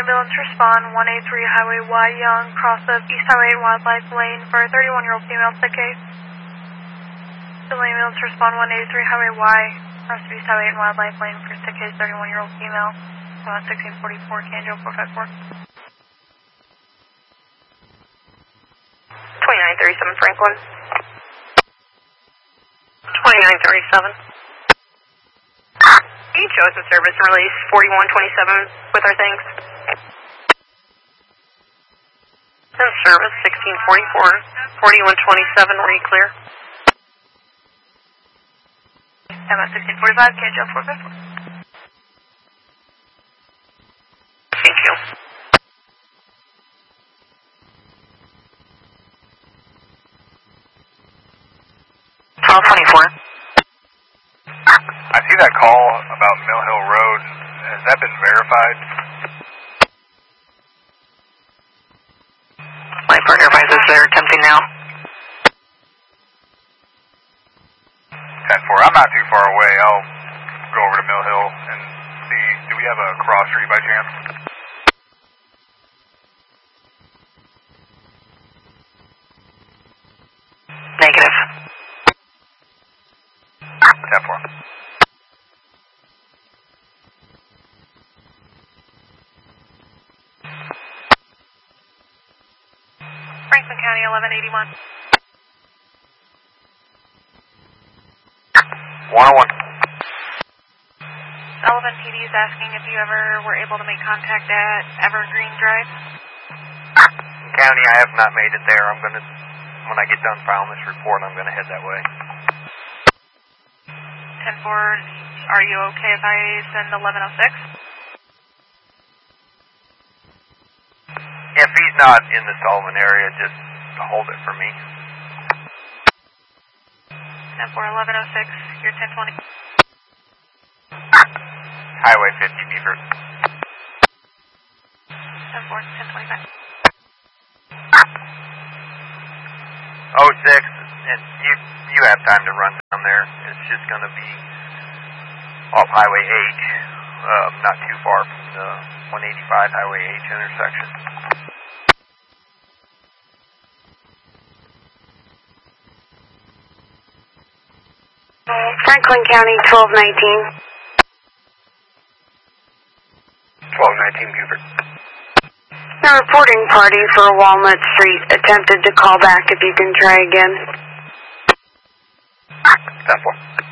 ambulance respond 183 Highway Y Young, cross of East Highway 8 Wildlife Lane for a 31-year-old female sick case. The ambulance respond 183 Highway Y, cross of East Highway 8 Wildlife Lane for sick case 31-year-old female, 1644 Canjo 454. 2937 Franklin. 2937. You chose the service and release 4127 with our thanks. And service 1644, 4127, were you clear? I'm at 1645 Canjo 454. Thank you. I see that call about Mill Hill Road. Has that been verified? My partner advises they're attempting now. 10-4. I'm not too far away. I'll go over to Mill Hill and see. Do we have a cross street by chance? Negative. 10-4. Franklin County 1181. 101. Sullivan PD is asking if you ever were able to make contact at Evergreen Drive. County, I have not made it there. When I get done filing this report, I'm going to head that way. 10-4, are you okay if I send 1106? If he's not in the Sullivan area, just hold it for me. 10-4, 1106, you're 1020. Highway 50, Beaufort. 10-4, 1025. 06, and you have time to run down there. It's just going to be off Highway H, not too far from the 185 Highway H intersection. Franklin County 1219. 1219 Beaufort. The reporting party for Walnut Street attempted to call back if you can try again. 10-4.